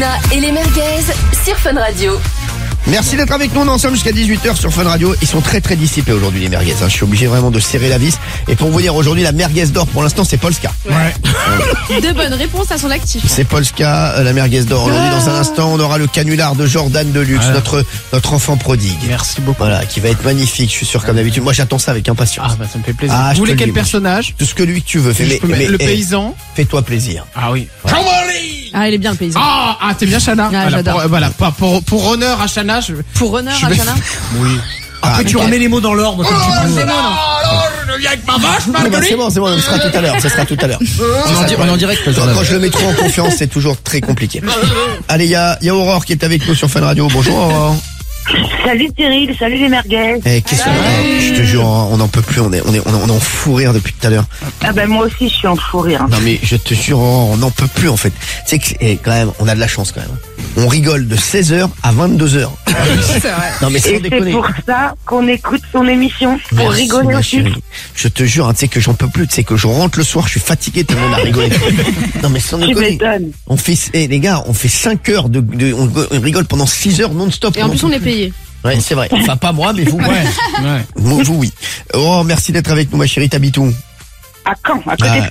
Palina et les merguez sur Fun Radio. Merci d'être avec nous, on est ensemble jusqu'à 18h sur Fun Radio. Ils sont très très dissipés aujourd'hui les merguez, Je suis obligé vraiment de serrer la vis. Et pour vous dire, aujourd'hui la merguez d'or pour l'instant c'est Polska. Ouais. De bonnes réponses à son actif. C'est Polska, la merguez d'or. Aujourd'hui dans un instant on aura le canular de Jordan Deluxe, notre enfant prodigue. Merci beaucoup. Voilà, qui va être magnifique, je suis sûr comme d'habitude. Moi j'attends ça avec impatience. Ah bah ça me fait plaisir. Ah, Vous voulez je te quel le dis, personnage? Tout ce que lui que tu veux. Le paysan. Fais-toi plaisir. Ah oui. Ah, il est bien le paysan. Ah, t'es bien Chana. Ah, j'adore. Pour honneur à Chana, Pour honneur à Chana. Oui. Après tu remets les mots dans l'ordre. Je viens avec ma vache, c'est bon, ça sera tout à l'heure, ça sera tout à l'heure. On en direct. Quand je le mets trop en confiance, c'est toujours très compliqué. Allez, il y a Aurore qui est avec nous sur Fun Radio. Bonjour Aurore. Salut Cyril, salut les merguez. Qu'est-ce qu'on a? Je te jure, on n'en peut plus, on est en fou rire depuis tout à l'heure. Ah ben moi aussi je suis en fou rire. Non mais je te jure, on n'en peut plus en fait. Tu sais que quand même, on a de la chance quand même. On rigole de 16h à 22h. C'est vrai. Non mais sans Et déconner. c'est pour ça qu'on écoute son émission, pour Merci, rigoler ma aussi. chérie. Je te jure, tu sais que j'en peux plus, tu sais que je rentre le soir, je suis fatigué tellement on a rigolé. Non mais sans Tu déconner. m'étonnes. On fait, les gars, on fait 5 heures on rigole pendant 6 heures non-stop. Et en plus, on est payé. Ouais, c'est vrai. Enfin, pas moi, mais vous, Ouais. vous, oui. Oh, merci d'être avec nous, ma chérie, t'habites où? À Caen, à côté de